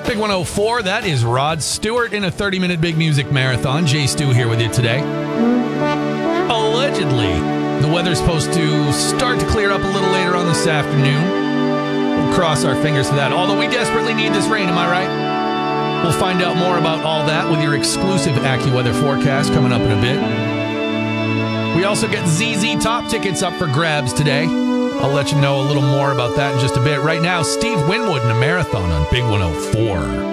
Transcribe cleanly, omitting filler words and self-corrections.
Big 104, that is Rod Stewart in a 30-minute Big Music Marathon. Jay Stu here with you today. Allegedly, the weather's supposed to start to clear up a little later on this afternoon. We'll cross our fingers for that, although we desperately need this rain, am I right? We'll find out more about all that with your exclusive AccuWeather forecast coming up in a bit. We also get ZZ Top tickets up for grabs today. I'll let you know a little more about that in just a bit. Right now, Steve Winwood in a marathon on Big 104.